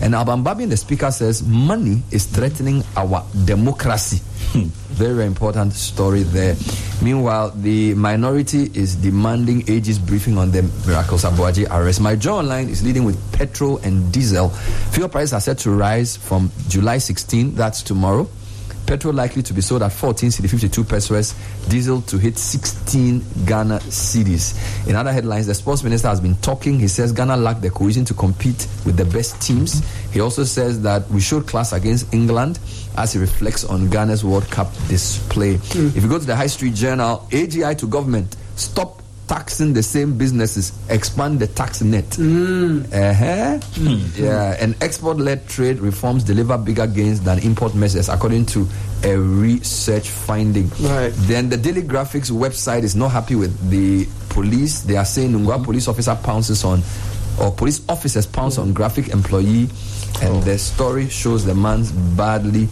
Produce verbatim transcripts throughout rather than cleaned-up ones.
And Alban Babin, the speaker, says money is threatening our democracy. Very, very important story there. Meanwhile, the minority is demanding A G's briefing on the Miracles Abuaji arrest. My Joy Online is leading with petrol and diesel. Fuel prices are set to rise from July sixteenth, that's tomorrow. Petrol likely to be sold at fourteen cedi fifty-two pesos, diesel to hit sixteen Ghana cedis. In other headlines, the sports minister has been talking. He says Ghana lacked the cohesion to compete with the best teams. He also says that we showed class against England as he reflects on Ghana's World Cup display. Mm. If you go to the High Street Journal, A G I to government, stop taxing the same businesses, expand the tax net. Mm. Uh-huh. Mm. Yeah, and export-led trade reforms deliver bigger gains than import measures, according to a research finding. Right. Then the Daily Graphics website is not happy with the police. They are saying Nungwa mm-hmm. police officer pounces on, or police officers pounce mm. on graphic employee, and oh. the story shows the man's badly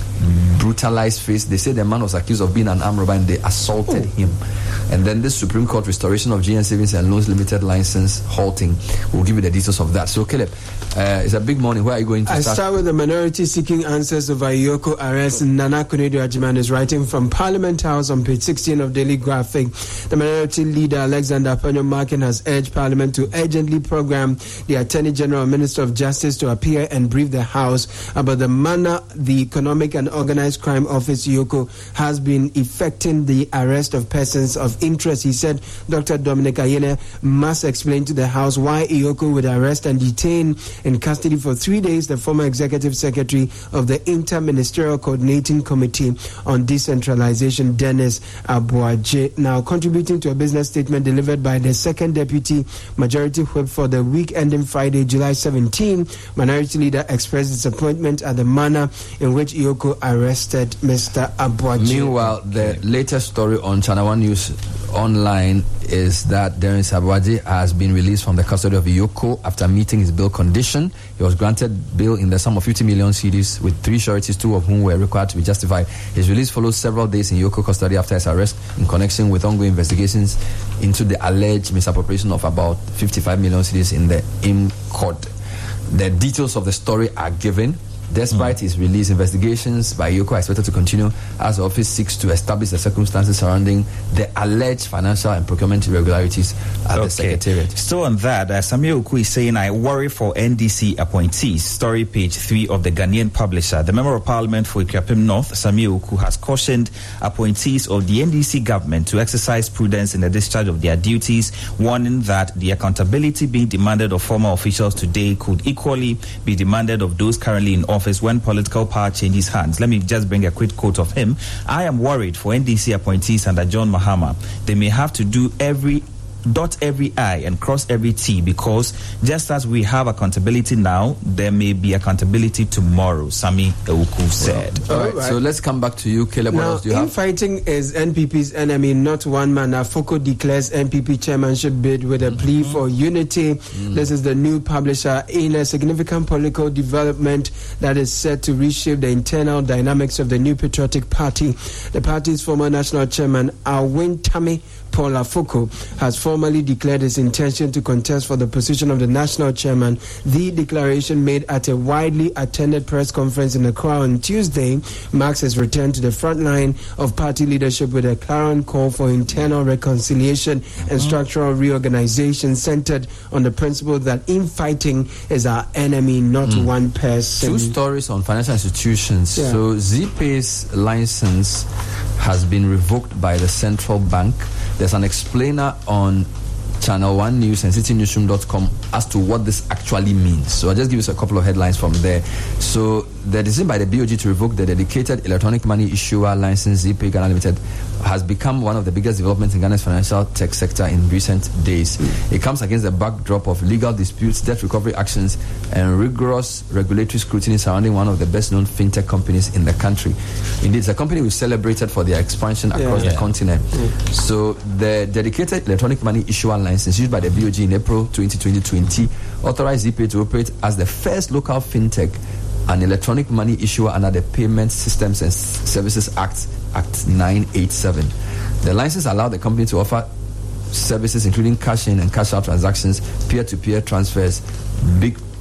brutalized face. They say the man was accused of being an armed robber and they assaulted oh. him. And then this Supreme Court restoration of G N Savings and Loans Limited license halting. We'll give you the details of that. So Caleb, uh, it's a big morning. Where are you going to I start? I start with the minority seeking answers over Yoko arrest. Nana Konadu-Agyemang is writing from Parliament House on page sixteen of Daily Graphic. The minority leader Alexander Aponyo-Markin has urged Parliament to urgently program the Attorney General and Minister of Justice to appear and brief the House about the manner the Economic and Organized Crime Office Yoko has been effecting the arrest of persons of interest. He said Doctor Dominic Ayene must explain to the House why Yoko would arrest and detain in custody for three days the former Executive Secretary of the Inter-Ministerial Coordinating Committee on Decentralization, Dennis Abuaji. Now, contributing to a business statement delivered by the Second Deputy Majority Whip for the week ending Friday, July seventeenth, Minority Leader expressed disappointment at the manner in which Yoko arrested Mister Abuaji. Meanwhile, the latest story on Channel One News Online is that Dennis Abuaji has been released from the custody of Yoko after meeting his bail condition. He was granted bail in the sum of fifty million cedis with three sureties, two of whom were required to be justified. His release follows several days in Yoko custody after his arrest in connection with ongoing investigations into the alleged misappropriation of about fifty-five million cedis in the I M C O D. The details of the story are given. Despite mm. his release, investigations by Yoko are expected to continue as the office seeks to establish the circumstances surrounding the alleged financial and procurement irregularities at okay. the Secretariat. Still on that, uh, Samuel Oku is saying, I worry for N D C appointees. Story page three of the Ghanaian Publisher. The Member of Parliament for Ikuapem North, Samuel Oku, has cautioned appointees of the N D C government to exercise prudence in the discharge of their duties, warning that the accountability being demanded of former officials today could equally be demanded of those currently in office office when political power changes hands. Let me just bring a quick quote of him. I am worried for N D C appointees under John Mahama. They may have to do every dot every I and cross every T, because just as we have accountability now, there may be accountability tomorrow, Sami Oku said. Well, all right, right, so let's come back to you, Caleb. Now, what else do you have? Infighting is N P P's enemy, not one man. Afoko declares N P P chairmanship bid with a mm-hmm. plea for unity. Mm. This is the new Publisher in a significant political development that is set to reshape the internal dynamics of the New Patriotic Party. The party's former national chairman, Awin Tami Paul Afoko, has formally declared his intention to contest for the position of the national chairman. The declaration, made at a widely attended press conference in Accra on Tuesday, marks his return to the front line of party leadership with a current call for internal reconciliation mm-hmm. and structural reorganization centered on the principle that infighting is our enemy, not mm. one person. Two stories on financial institutions. Yeah. So Z-Pay's license has been revoked by the central bank. There's an explainer on Channel One News and city newsroom dot com as to what this actually means. So I'll just give you a couple of headlines from there. So the decision by the B O G to revoke the dedicated electronic money issuer license, Z-Pay Ghana Limited, has become one of the biggest developments in Ghana's financial tech sector in recent days. Mm. It comes against the backdrop of legal disputes, debt recovery actions, and rigorous regulatory scrutiny surrounding one of the best-known fintech companies in the country. Indeed, it's a company we've celebrated for their expansion across yeah. the yeah. continent. Mm. So the dedicated electronic money issuer license used by the B O G in April twenty twenty authorized Z-Pay to operate as the first local fintech and electronic money issuer under the Payment Systems and Services Act, Act nine eighty-seven. The license allowed the company to offer services including cash in and cash out transactions, peer-to-peer transfers, big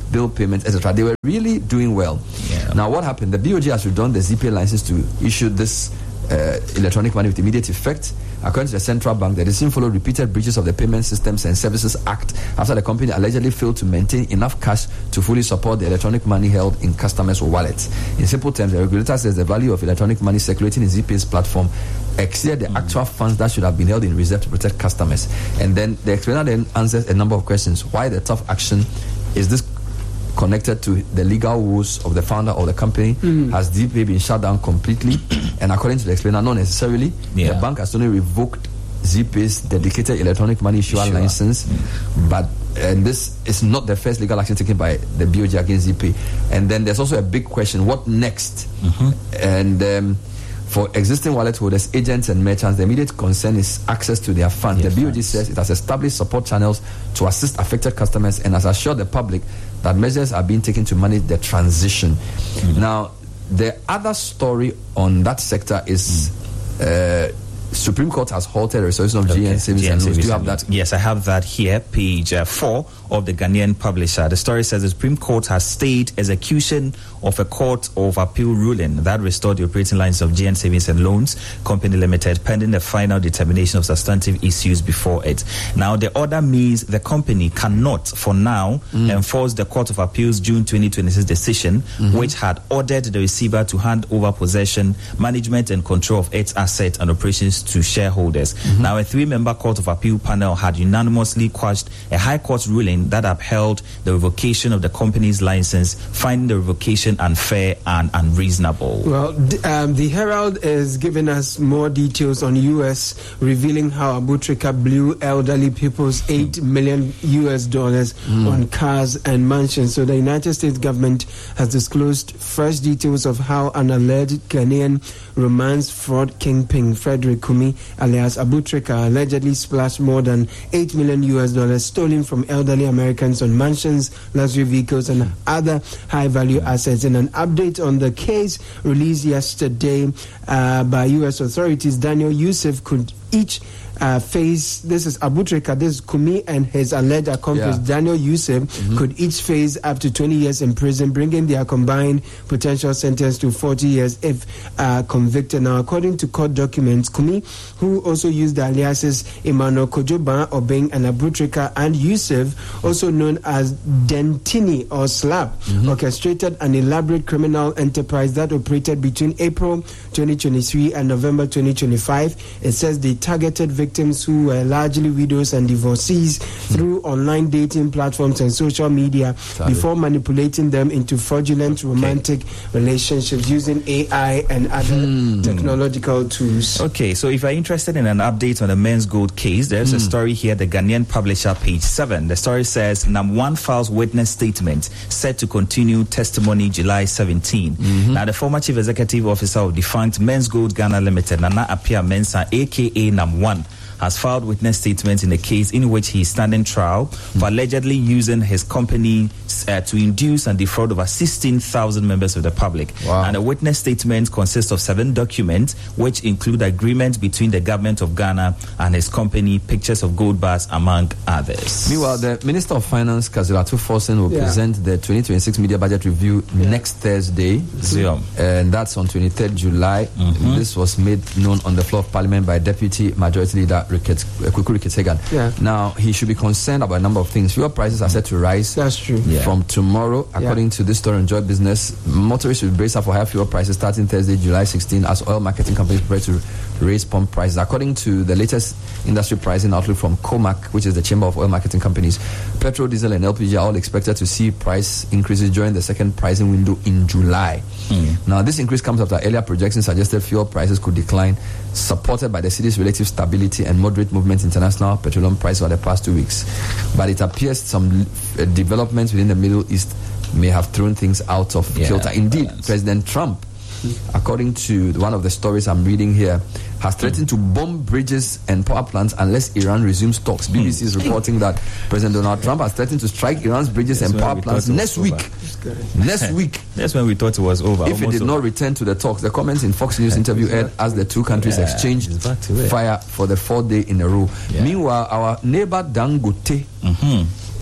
bill payments, et cetera. They were really doing well. Yeah. Now, what happened? The B O G has withdrawn the Z-Pay license to issue this uh, electronic money with immediate effect. According to the central bank, the decision followed repeated breaches of the Payment Systems and Services Act after the company allegedly failed to maintain enough cash to fully support the electronic money held in customers' wallets. In simple terms, the regulator says the value of electronic money circulating in Z-Pay's platform exceeded the mm. actual funds that should have been held in reserve to protect customers. And then the explainer then answers a number of questions. Why the tough action? Is this connected to the legal woes of the founder of the company? Mm. Has Z-Pay been shut down completely? And according to the explainer, not necessarily. Yeah. The bank has only revoked Z-Pay's dedicated electronic money issuer sure. license, mm. but and this is not the first legal action taken by the B O G against Z-Pay. And then there's also a big question: what next? Mm-hmm. And um, for existing wallet holders, agents and merchants, the immediate concern is access to their funds. Yeah, the B O G funds. says it has established support channels to assist affected customers and has assured the public that measures are being taken to manage the transition. Mm-hmm. Now, the other story on that sector is mm. uh, Supreme Court has halted the restoration of okay. G N Savings and Loans. Do you have that? Yes, I have that here, page uh, four of the Ghanaian Publisher. The story says the Supreme Court has stayed execution of a Court of Appeal ruling that restored the operating lines of G N Savings and Loans Company Limited pending the final determination of substantive issues before it. Now, the order means the company cannot, for now, mm. enforce the Court of Appeal's June twenty twenty-six decision, mm-hmm. which had ordered the receiver to hand over possession, management, and control of its assets and operations to shareholders. Mm-hmm. Now, a three-member Court of Appeal panel had unanimously quashed a High Court ruling that upheld the revocation of the company's license, finding the revocation unfair and unreasonable. Well, um, the Herald is giving us more details on U S revealing how Abutrika blew elderly people's eight million U S dollars mm. on cars and mansions. So the United States government has disclosed first details of how an alleged Ghanaian romance fraud kingpin Frederick Kumi alias Abutrika allegedly splashed more than eight million U S dollars stolen from elderly Americans on mansions, luxury vehicles, and other high-value assets. In an update on the case released yesterday uh, by U S authorities, Daniel Youssef could each uh, face, this is Abutrika, this is Kumi and his alleged accomplice, yeah. Daniel Youssef, mm-hmm. could each face up to twenty years in prison, bringing their combined potential sentence to forty years if uh, convicted. Now, according to court documents, Kumi, who also used the aliases Emmanuel Kojoban Obeng and Abutrika, and Youssef, also known as Dentini or Slap, mm-hmm. orchestrated an elaborate criminal enterprise that operated between April twenty twenty-three and November twenty twenty-five. It says they targeted victims who were largely widows and divorcees mm. through online dating platforms and social media Sorry. before manipulating them into fraudulent romantic okay. relationships using A I and other mm. technological tools. Okay, so if you're interested in an update on the Men's Gold case, there's mm. a story here, the Ghanaian Publisher, page seven. The story says, Nam one files witness statement set to continue testimony July seventeenth. Mm-hmm. Now, the former Chief Executive Officer of defunct Men's Gold Ghana Limited, Nana Appiah Mensah, a k a. Nam one, has filed witness statements in a case in which he is standing trial mm. for allegedly using his company uh, to induce and defraud over sixteen thousand members of the public. Wow. And the witness statement consists of seven documents, which include agreements between the government of Ghana and his company, pictures of gold bars, among others. Meanwhile, the Minister of Finance, Kazilatu Forsen, will yeah. present the twenty twenty-six Media Budget Review yeah. next Thursday, Zoom. and that's on twenty-third of July. Mm-hmm. This was made known on the floor of Parliament by Deputy Majority Leader Ricketts, uh, Kuku Ricketts-Hagan. Yeah. Now, he should be concerned about a number of things. Fuel prices are set to rise That's true. Yeah. from tomorrow, according yeah. to this story on Joy Business. Motorists should brace up for higher fuel prices starting Thursday, July sixteenth, as oil marketing companies prepare to raise pump prices. According to the latest industry pricing outlook from COMAC, which is the Chamber of Oil Marketing Companies, petrol, diesel, and L P G are all expected to see price increases during the second pricing window in July. Mm. Now, this increase comes after earlier projections suggested fuel prices could decline, supported by the city's relative stability and moderate movement in international petroleum prices over the past two weeks. But it appears some uh, developments within the Middle East may have thrown things out of yeah, kilter. Indeed, balance. President Trump, according to one of the stories I'm reading here, has threatened to bomb bridges and power plants unless Iran resumes talks. B B C is reporting that President Donald Trump has threatened to strike Iran's bridges That's and power plants next week. Next week. That's when we thought it was over. If it did over. not return to the talks. The comments in Fox News interview aired as the two countries yeah, exchanged fire for the fourth day in a row. Yeah. Meanwhile, our neighbor Dangote mm-hmm.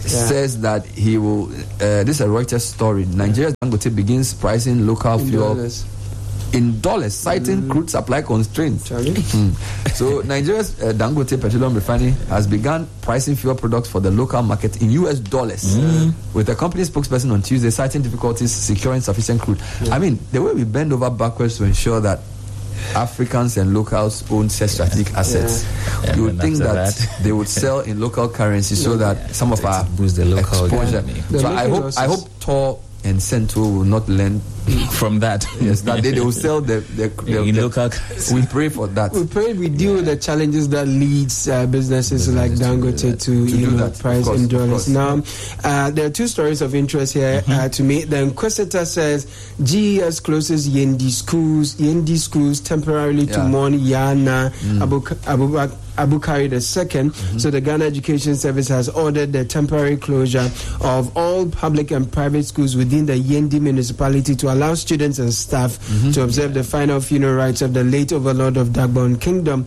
says that he will. Uh, this is a Reuters story. Nigeria's Dangote begins pricing local in fuel dollars. in dollars, citing mm. crude supply constraints. Mm. So Nigeria's uh, Dangote Petroleum Refinery has begun pricing fuel products for the local market in U S dollars, mm. with the company spokesperson on Tuesday citing difficulties securing sufficient crude. Yeah. I mean, the way we bend over backwards to ensure that Africans and locals own such strategic yeah. assets, yeah. you would think that, that they would sell in local currency so that yeah. some of it's our boost the local exposure. So I hope losses. I hope Tor and Centro will not learn from that. Yes, that they, they will sell the, the, the, in the local. We pray for that. We pray we deal yeah. with the challenges that leads uh, businesses like Dangote to, to, to you know, that. price course, in dollars. Now, uh, there are two stories of interest here mm-hmm. uh, to me. The Inquisitor says G E S closes Yendi schools, Yendi schools temporarily yeah. to mourn Yana mm. Abu Abu. Abukari the second. Mm-hmm. So the Ghana Education Service has ordered the temporary closure of all public and private schools within the Yendi municipality to allow students and staff mm-hmm. to observe the final funeral rites of the late overlord of Dagbon Kingdom,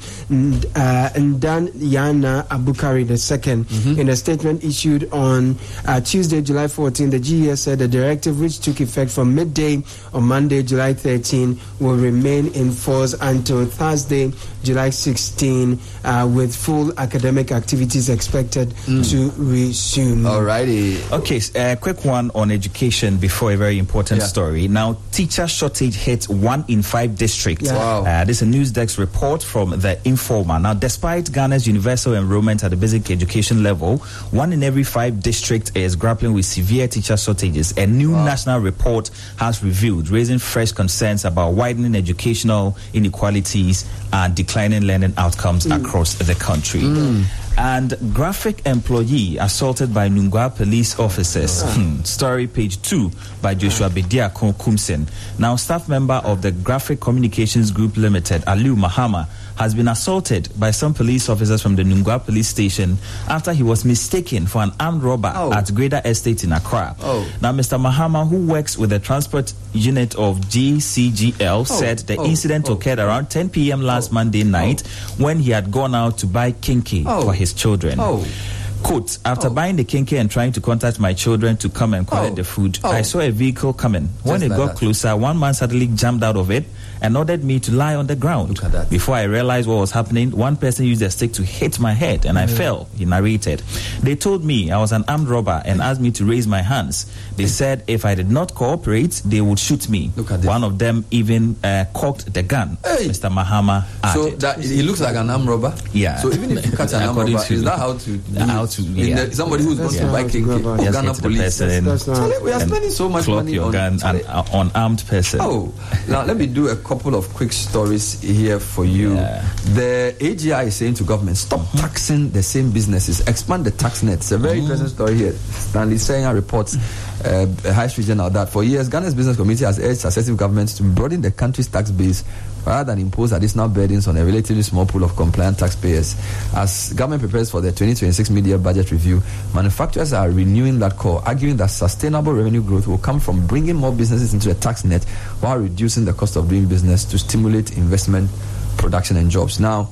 uh, Ndan Yana Abukari the second. Mm-hmm. In a statement issued on uh, Tuesday, July fourteenth, the G E S said the directive, which took effect from midday on Monday, July thirteenth, will remain in force until Thursday, July sixteenth, uh, with full academic activities expected mm. to resume. Alrighty. Okay, a uh, quick one on education before a very important yeah. story. Now, teacher shortage hits one in five districts. Yeah. Wow. Uh, this is a Newsdesk report from the Informer. Now, despite Ghana's universal enrollment at the basic education level, one in every five districts is grappling with severe teacher shortages. A new wow. national report has revealed, raising fresh concerns about widening educational inequalities and declining learning outcomes mm. across the country. Mm. And graphic employee assaulted by Nungua police officers. Oh. Hmm. Story page two by Joshua Bediako Kumsen. Now, staff member of the Graphic Communications Group Limited, Aliu Mahama, has been assaulted by some police officers from the Nungua police station after he was mistaken for an armed robber oh. at Greda Estate in Accra. Oh. Now, Mister Mahama, who works with the transport unit of G C G L, oh. said the oh. incident oh. occurred around ten p.m. last oh. Monday night oh. when he had gone out to buy kinky oh. for his children. Oh. Quote, after oh. buying the kinky and trying to contact my children to come and collect oh. the food, oh. I saw a vehicle coming. When Just it like got that. closer, one man suddenly jumped out of it and ordered me to lie on the ground. Look at that. Before I realized what was happening, one person used a stick to hit my head and mm-hmm. I fell, he narrated. They told me I was an armed robber and asked me to raise my hands. They said if I did not cooperate, they would shoot me. Look at this. One of them even uh, cocked the gun. Hey. Mister Mahama added. So that, he looks like an armed robber? Yeah. So even if you catch an armed robber, to, is that how to do how to, yeah. the, somebody who's going yeah. to buy kinky or Ghana police? That's, that's so we are spending so much money your on gun and uh, on armed person. Oh, now let me do a couple of quick stories here for you. Yeah. The A G I is saying to government, stop mm-hmm. taxing the same businesses, expand the tax net. It's a very mm-hmm. interesting story here. Stanley Senya reports, uh, a High Street Journal, that for years, Ghana's business community has urged successive governments to broaden the country's tax base rather than impose additional burdens on a relatively small pool of compliant taxpayers. As government prepares for the twenty twenty-six media budget review, manufacturers are renewing that call, arguing that sustainable revenue growth will come from bringing more businesses into the tax net while reducing the cost of doing business to stimulate investment, production, and jobs. Now,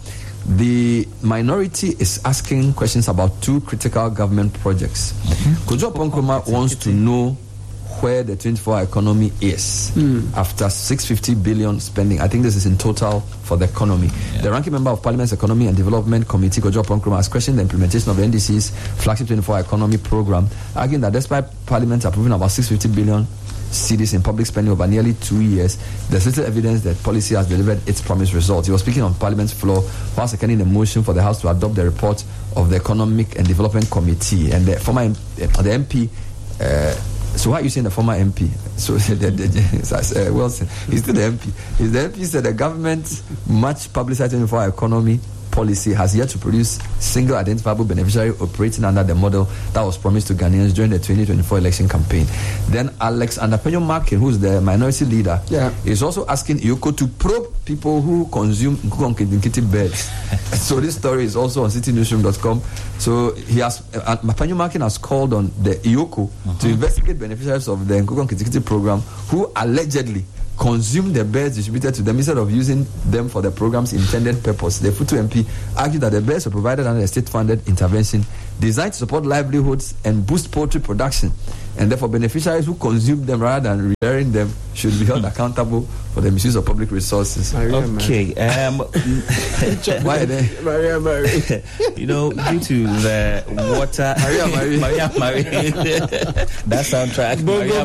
the minority is asking questions about two critical government projects. Mm-hmm. Kojo Ponkroma wants to know where the twenty-four hour economy is mm. after six hundred fifty billion spending. I think this is in total for the economy. Yeah. The ranking member of Parliament's Economy and Development Committee, Kojo Ponkroma, has questioned the implementation of the N D C's flagship twenty-four hour economy program, arguing that despite Parliament approving about six hundred fifty billion cedis in public spending over nearly two years, there's little evidence that policy has delivered its promised results. He was speaking on Parliament's floor while seconding the motion for the House to adopt the report of the Economic and Development Committee. And the former uh, the M P uh, so why are you saying the former M P? So the, the, the, uh, Wilson, he's still the M P. He's the M P said the government much publicized twenty-four hour economy policy has yet to produce single identifiable beneficiary operating under the model that was promised to Ghanaians during the twenty twenty-four election campaign. Then Alex Andapenyo Markin, who's the minority leader, yeah. is also asking Iyoko to probe people who consume Nkukonkinkiti birds. So this story is also on city newsroom dot com. So he has, uh, Andapenyo Markin has called on the Iyoko uh-huh. to investigate beneficiaries of the Nkukonkinkiti program who allegedly consume the birds distributed to them instead of using them for the program's intended purpose. The Futu M P argued that the birds were provided under a state-funded intervention designed to support livelihoods and boost poultry production. And therefore, beneficiaries who consume them rather than rearing them should be held accountable for the misuse of public resources. Maria, okay. Um, Why then? Maria, Maria. You know, due to the water. Maria, Maria. Maria, Maria. That soundtrack. Maria,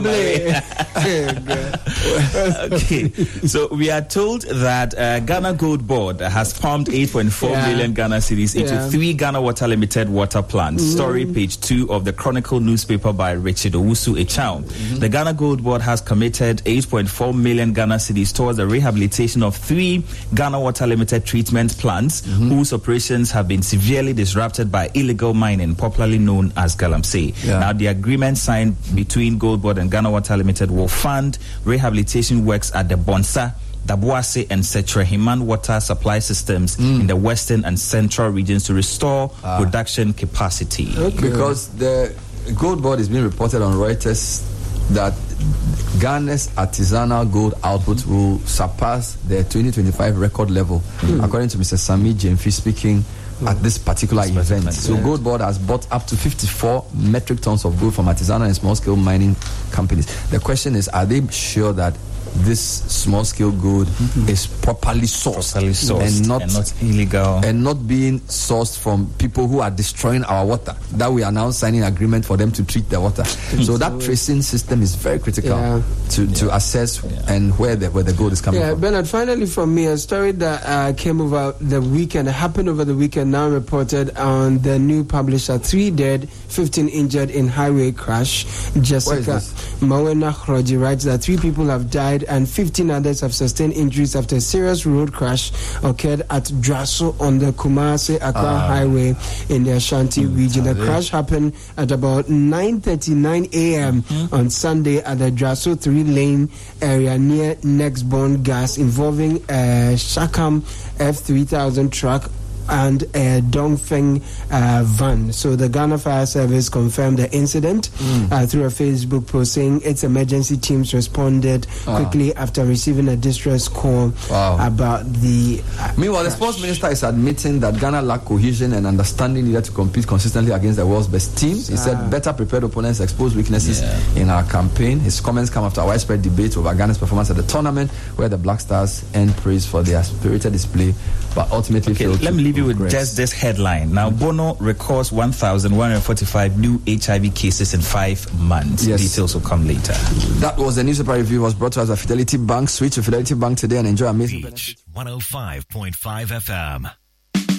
Maria. Okay. So we are told that uh, Ghana Gold Board has pumped eight point four yeah. million Ghana cedis into yeah. three Ghana Water Limited water plants. Mm. Story page two of the Chronicle newspaper by Richard Owusu Echao. Mm-hmm. The Ghana Gold Board has committed eight point four million Ghana cedis towards the rehabilitation of three Ghana Water Limited treatment plants mm-hmm. whose operations have been severely disrupted by illegal mining, popularly known as Galamsey. Yeah. Now, the agreement signed between Gold Board and Ghana Water Limited will fund rehabilitation works at the Bonsa, Dabuase and Setrehiman water supply systems mm. in the western and central regions to restore ah. production capacity. Okay. Because the Gold Board is being reported on Reuters that Ghana's artisanal gold output will surpass the twenty twenty-five record level, mm. according to Mister Sami Jemfi speaking mm. at this particular this event. event. So, yeah. Gold Board has bought up to fifty-four metric tons of gold from artisanal and small-scale mining companies. The question is, are they sure that this small-scale gold mm-hmm. is properly sourced, properly sourced and, not, and not illegal, and not being sourced from people who are destroying our water? That we are now signing agreement for them to treat the water. So that tracing system is very critical yeah. to, to yeah. assess yeah. and where the where the gold is coming yeah, from. Bernard, finally from me, a story that uh, came over the weekend, happened over the weekend, now reported on the new publisher. Three dead, fifteen injured in highway crash. Jessica Mawena Khroji writes that three people have died and fifteen others have sustained injuries after a serious road crash occurred at Draso on the Kumasi-Accra uh, Highway in the Ashanti mm, region. The crash happened at about nine thirty-nine a.m. Mm-hmm. on Sunday at the Draso three-lane area near Nextborn Gas, involving a Shakam F three thousand truck and a Dongfeng uh, van. So the Ghana Fire Service confirmed the incident mm. uh, through a Facebook post, saying its emergency teams responded wow. quickly after receiving a distress call wow. about the uh, Meanwhile, crash. The sports minister is admitting that Ghana lacked cohesion and understanding needed to compete consistently against the world's best teams. He uh, said better prepared opponents expose weaknesses yeah. in our campaign. His comments come after a widespread debate over Ghana's performance at the tournament, where the Black Stars earned praise for their spirited display, but ultimately okay, failed let to me leave you with progress. Just this headline. Now, Bono records one thousand one hundred forty-five new H I V cases in five months. Yes. Details will come later. That was the newspaper review. Was brought to us by Fidelity Bank. Switch to Fidelity Bank today and enjoy amazing one oh five point five F M.